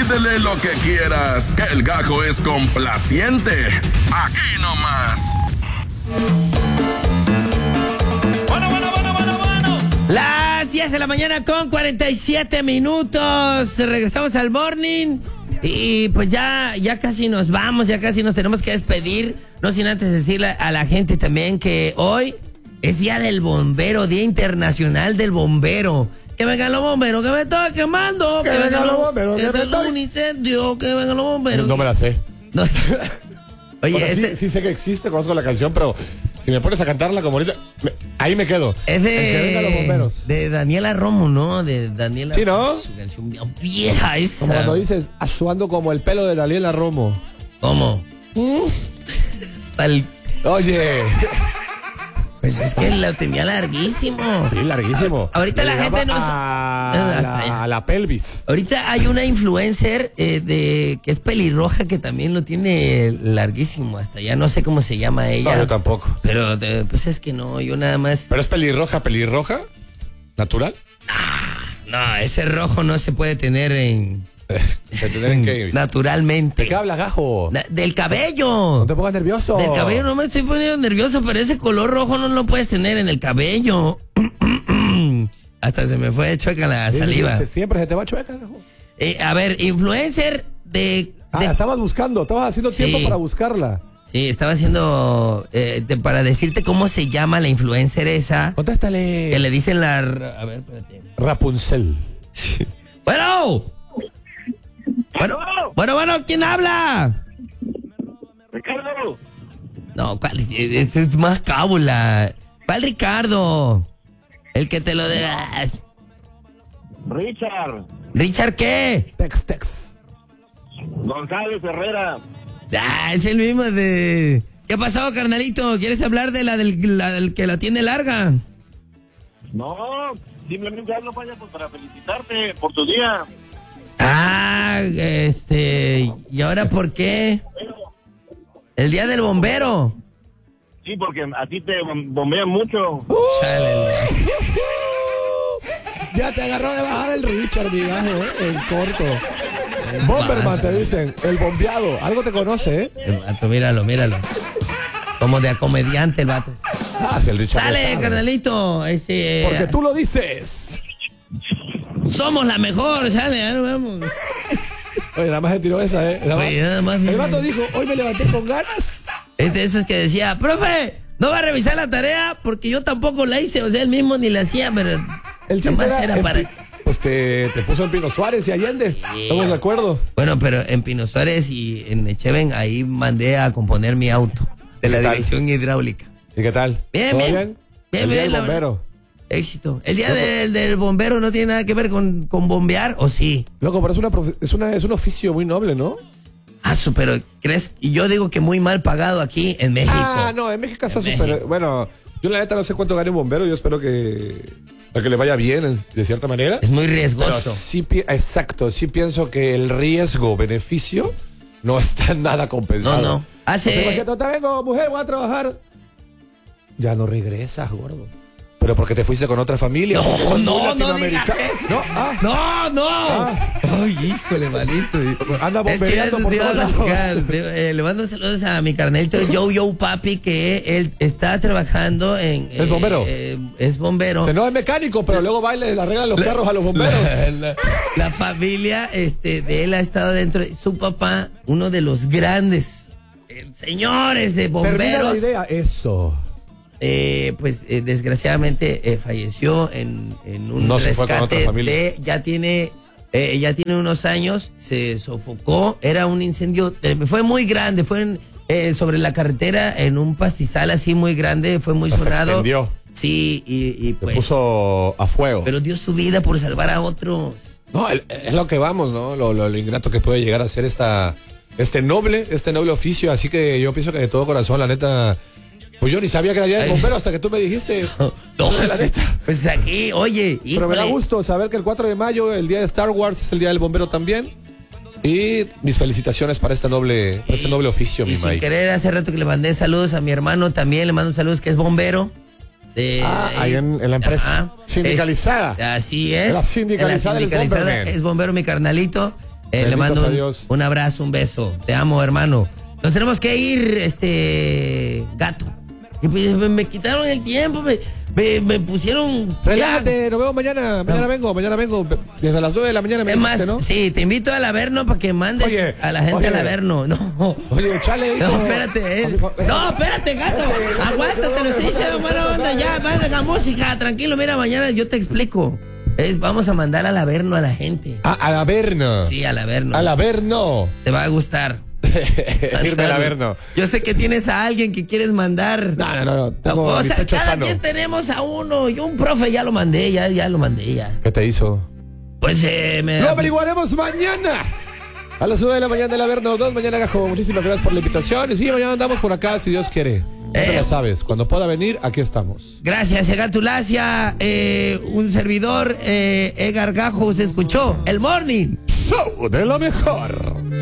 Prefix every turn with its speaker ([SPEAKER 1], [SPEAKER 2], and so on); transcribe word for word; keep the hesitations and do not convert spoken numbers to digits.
[SPEAKER 1] Pídele lo que quieras, que el Gajo es complaciente. Aquí nomás.
[SPEAKER 2] Bueno, bueno, bueno, bueno, bueno.
[SPEAKER 3] Las diez de la mañana con cuarenta y siete minutos. Regresamos al morning. Y pues ya, ya casi nos vamos, ya casi nos tenemos que despedir. No sin antes decirle a la gente también que hoy es Día del Bombero, Día Internacional del Bombero. Que vengan los bomberos, que me estoy quemando.
[SPEAKER 4] Que, que vengan los bomberos,
[SPEAKER 3] que,
[SPEAKER 4] que
[SPEAKER 3] que
[SPEAKER 4] me
[SPEAKER 3] estoy... un incendio, que vengan los bomberos.
[SPEAKER 4] No me la sé.
[SPEAKER 3] No. Oye,
[SPEAKER 4] o sea,
[SPEAKER 3] ese...
[SPEAKER 4] sí, sí sé que existe, conozco la canción, pero si me pones a cantarla como ahorita, me, ahí me quedo.
[SPEAKER 3] Es de...
[SPEAKER 4] Que vengan los bomberos.
[SPEAKER 3] De Daniela Romo, ¿no? De Daniela...
[SPEAKER 4] Sí, ¿no?
[SPEAKER 3] Su canción vieja esa.
[SPEAKER 4] Como cuando dices, asuando como el pelo de Daniela Romo.
[SPEAKER 3] ¿Cómo? ¿Mm? el...
[SPEAKER 4] Oye...
[SPEAKER 3] Pues es que lo tenía larguísimo.
[SPEAKER 4] Sí, larguísimo.
[SPEAKER 3] Ahorita
[SPEAKER 4] Le
[SPEAKER 3] la gente no
[SPEAKER 4] a,
[SPEAKER 3] Hasta
[SPEAKER 4] la, a la pelvis.
[SPEAKER 3] Ahorita hay una influencer eh, de que es pelirroja que también lo tiene larguísimo. Hasta ya no sé cómo se llama ella.
[SPEAKER 4] No, yo tampoco.
[SPEAKER 3] Pero eh, pues es que no, yo nada más.
[SPEAKER 4] ¿Pero es pelirroja, pelirroja? ¿Natural?
[SPEAKER 3] No, ese rojo no se puede tener en...
[SPEAKER 4] ¿Se tener en qué?
[SPEAKER 3] Naturalmente.
[SPEAKER 4] ¿De qué hablas, Gajo?
[SPEAKER 3] Na- del cabello.
[SPEAKER 4] No te pongas nervioso.
[SPEAKER 3] Del cabello no me estoy poniendo nervioso, pero ese color rojo no lo puedes tener en el cabello. Hasta se me fue chueca la
[SPEAKER 4] Sí,
[SPEAKER 3] saliva.
[SPEAKER 4] sí, siempre se te va chueca, Gajo.
[SPEAKER 3] Eh, a ver, influencer de...
[SPEAKER 4] Ah,
[SPEAKER 3] de-
[SPEAKER 4] la estabas buscando, estabas haciendo
[SPEAKER 3] Sí.
[SPEAKER 4] tiempo para buscarla.
[SPEAKER 3] Sí, estaba haciendo... eh, de- para decirte cómo se llama la influencer esa.
[SPEAKER 4] Contéstale.
[SPEAKER 3] Que le dicen la... A ver, espérate.
[SPEAKER 4] Rapunzel.
[SPEAKER 3] ¡Bueno! Bueno, bueno, bueno, ¿quién habla?
[SPEAKER 2] Ricardo.
[SPEAKER 3] No, ¿cuál? Ese es más cábula. ¿Cuál Ricardo? El que te lo das.
[SPEAKER 2] Richard.
[SPEAKER 3] ¿Richard qué?
[SPEAKER 4] Tex, tex.
[SPEAKER 2] González Herrera.
[SPEAKER 3] Ah, es el mismo de... ¿Qué pasó, carnalito? ¿Quieres hablar de la del, la del que la tiene larga?
[SPEAKER 2] No, simplemente hablo para, pues, para felicitarte por tu día.
[SPEAKER 3] Ah, este... ¿Y ahora por qué? El día del bombero.
[SPEAKER 2] Sí, porque a ti te bom- bombean mucho.
[SPEAKER 3] Chale.
[SPEAKER 4] Ya te agarró de bajar el Richard, mi Gajo, ¿eh? En corto. Bomberman, te dicen. El bombeado. Algo te conoce, ¿eh?
[SPEAKER 3] El vato, míralo, míralo. Como de a comediante el vato.
[SPEAKER 4] Ah, el Richard.
[SPEAKER 3] Sale,
[SPEAKER 4] sabe.
[SPEAKER 3] carnalito. Este,
[SPEAKER 4] Porque tú lo dices.
[SPEAKER 3] somos la mejor, sale, ya nos vamos.
[SPEAKER 4] Oye, nada más se tiró esa, ¿eh? Nada más.
[SPEAKER 3] Oye, nada más.
[SPEAKER 4] El vato dijo, hoy me levanté con ganas.
[SPEAKER 3] Es de esos que decía, profe, no va a revisar la tarea porque yo tampoco la hice. O sea, él mismo ni la hacía, pero
[SPEAKER 4] El chiste
[SPEAKER 3] nomás
[SPEAKER 4] era,
[SPEAKER 3] era
[SPEAKER 4] en
[SPEAKER 3] para...
[SPEAKER 4] Pi- Pues te, te puso en Pino Suárez y Allende.
[SPEAKER 3] Sí.
[SPEAKER 4] Estamos de acuerdo.
[SPEAKER 3] Bueno, pero en Pino Suárez y en Echeven ahí mandé a componer mi auto de la
[SPEAKER 4] ¿Qué tal?
[SPEAKER 3] dirección hidráulica.
[SPEAKER 4] ¿Y qué tal?
[SPEAKER 3] Bien,
[SPEAKER 4] ¿Todo
[SPEAKER 3] bien.
[SPEAKER 4] bien?
[SPEAKER 3] Bien,
[SPEAKER 4] El día
[SPEAKER 3] bien,
[SPEAKER 4] del
[SPEAKER 3] la
[SPEAKER 4] bombero.
[SPEAKER 3] Éxito. ¿El día
[SPEAKER 4] Loco.
[SPEAKER 3] del, del bombero no tiene nada que ver con, con bombear o sí?
[SPEAKER 4] Loco, pero es, una, profe- es, una, es un oficio muy noble, ¿no?
[SPEAKER 3] Ah, su, pero ¿crees? Y yo digo que muy mal pagado aquí en México.
[SPEAKER 4] Ah, no, en México está
[SPEAKER 3] En
[SPEAKER 4] súper...
[SPEAKER 3] México.
[SPEAKER 4] Bueno, yo la neta no sé cuánto gane un bombero. Yo espero que, que le vaya bien, en- de cierta manera.
[SPEAKER 3] Es muy
[SPEAKER 4] Pero
[SPEAKER 3] riesgoso.
[SPEAKER 4] sí, pi- exacto, sí pienso que el riesgo-beneficio no está nada compensado.
[SPEAKER 3] No, no. Hace-
[SPEAKER 4] O sea, imagínate, "Ahorita vengo, mujer, voy a trabajar". Ya no regresas, gordo. Pero porque te fuiste con otra familia. porque
[SPEAKER 3] No,
[SPEAKER 4] son muy
[SPEAKER 3] no, no digas
[SPEAKER 4] latinoamericanos.
[SPEAKER 3] eso.
[SPEAKER 4] No, ah,
[SPEAKER 3] No, no.
[SPEAKER 4] Ah.
[SPEAKER 3] Ay, híjole, malito.
[SPEAKER 4] Anda
[SPEAKER 3] Es que
[SPEAKER 4] bombeando
[SPEAKER 3] eso
[SPEAKER 4] por
[SPEAKER 3] te iba a
[SPEAKER 4] todos
[SPEAKER 3] platicar.
[SPEAKER 4] lados.
[SPEAKER 3] Le, eh, le mando saludos a mi carnalito Joe Joe Papi, que él está trabajando en...
[SPEAKER 4] ¿Es bombero?
[SPEAKER 3] eh, es bombero.
[SPEAKER 4] que no es mecánico, pero luego va y le arreglan los carros a los bomberos.
[SPEAKER 3] La, la- la familia este, de él ha estado dentro. Su papá, uno de los grandes eh, señores de
[SPEAKER 4] Termina la
[SPEAKER 3] bomberos,
[SPEAKER 4] idea. Eso.
[SPEAKER 3] eh, pues eh, desgraciadamente eh, falleció en, en un
[SPEAKER 4] No se fue con otra
[SPEAKER 3] rescate
[SPEAKER 4] familia.
[SPEAKER 3] de, ya tiene, eh, ya tiene unos años, se sofocó, era un incendio, eh, fue muy grande, fue en, eh, sobre la carretera en un pastizal así muy grande, fue muy
[SPEAKER 4] Se
[SPEAKER 3] sonado.
[SPEAKER 4] extendió.
[SPEAKER 3] Sí, y, y
[SPEAKER 4] Se
[SPEAKER 3] pues,
[SPEAKER 4] puso a fuego.
[SPEAKER 3] pero dio su vida por salvar a otros.
[SPEAKER 4] No, el- es lo que vamos, ¿no? Lo, lo- lo ingrato que puede llegar a ser esta, este noble, este noble oficio. Así que yo pienso que de todo corazón, la neta, pues yo ni sabía que era día del
[SPEAKER 3] Ay.
[SPEAKER 4] bombero hasta que tú me dijiste.
[SPEAKER 3] No,
[SPEAKER 4] la
[SPEAKER 3] sí.
[SPEAKER 4] neta.
[SPEAKER 3] Pues aquí, oye,
[SPEAKER 4] Pero me da
[SPEAKER 3] híjole.
[SPEAKER 4] gusto saber que el cuatro de mayo, el día de Star Wars, es el día del bombero también. Y mis felicitaciones para este noble, para este noble oficio,
[SPEAKER 3] Y
[SPEAKER 4] mi
[SPEAKER 3] sin
[SPEAKER 4] May.
[SPEAKER 3] querer, hace rato que le mandé saludos a mi hermano también, le mando saludos que es bombero. De,
[SPEAKER 4] Ah, ahí en, en la empresa.
[SPEAKER 3] Ajá.
[SPEAKER 4] Sindicalizada.
[SPEAKER 3] Es- así es.
[SPEAKER 4] La sindicalizada
[SPEAKER 3] En
[SPEAKER 4] del
[SPEAKER 3] la sindicalizada
[SPEAKER 4] Bomberman.
[SPEAKER 3] es bombero mi carnalito. Eh, le
[SPEAKER 4] Bendito
[SPEAKER 3] mando
[SPEAKER 4] sea
[SPEAKER 3] un,
[SPEAKER 4] Dios.
[SPEAKER 3] un abrazo, un beso. Te amo, hermano. Nos tenemos que ir, este, gato. Y pues, me, me quitaron el tiempo, me, me, me pusieron...
[SPEAKER 4] Relájate, nos vemos mañana. Mañana
[SPEAKER 3] No.
[SPEAKER 4] vengo, mañana vengo. Desde las nueve de la mañana me
[SPEAKER 3] Es más,
[SPEAKER 4] dijiste, ¿no?
[SPEAKER 3] sí, te invito al Averno para que mandes
[SPEAKER 4] Oye,
[SPEAKER 3] a la gente
[SPEAKER 4] oye.
[SPEAKER 3] al Averno. No.
[SPEAKER 4] Oye, chale, hijo.
[SPEAKER 3] No, espérate, él. No, espérate, gato. Aguántate, lo estoy diciendo, buena onda. Ya, manda la música. Tranquilo, mira, mañana yo te explico. Es, vamos a mandar al Averno a la gente.
[SPEAKER 4] Ah, al Averno.
[SPEAKER 3] Sí, al Averno.
[SPEAKER 4] Al Averno.
[SPEAKER 3] Te va a gustar.
[SPEAKER 4] Irme al Averno.
[SPEAKER 3] Yo sé que tienes a alguien que quieres mandar.
[SPEAKER 4] No, no, no. no. Tengo
[SPEAKER 3] O
[SPEAKER 4] mi
[SPEAKER 3] sea,
[SPEAKER 4] pecho
[SPEAKER 3] cada
[SPEAKER 4] sano.
[SPEAKER 3] quien tenemos a uno. Yo un profe ya lo mandé, ya, ya lo mandé ya.
[SPEAKER 4] ¿Qué te hizo?
[SPEAKER 3] Pues eh, me...
[SPEAKER 4] Lo averiguaremos mañana. A las nueve de la mañana el Averno, dos mañana Gajo. Muchísimas gracias por la invitación. Y sí, mañana andamos por acá, si Dios quiere. Ya te
[SPEAKER 3] Eh.
[SPEAKER 4] la sabes. Cuando pueda venir, aquí estamos.
[SPEAKER 3] Gracias, Egatulacia. Eh, un servidor, eh, Edgar Gajo, se escuchó. El Morning.
[SPEAKER 4] Show de lo mejor.